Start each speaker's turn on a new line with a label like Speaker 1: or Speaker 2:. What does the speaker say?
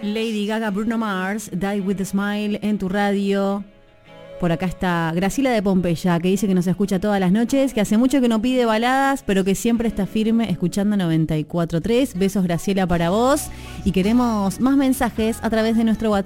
Speaker 1: Lady Gaga, Bruno Mars, Die With A Smile en tu radio. Por acá está Graciela de Pompeya, que dice que nos escucha todas las noches, que hace mucho que no pide baladas, pero que siempre está firme escuchando 94.3. Besos, Graciela, para vos. Y queremos más mensajes a través de nuestro WhatsApp.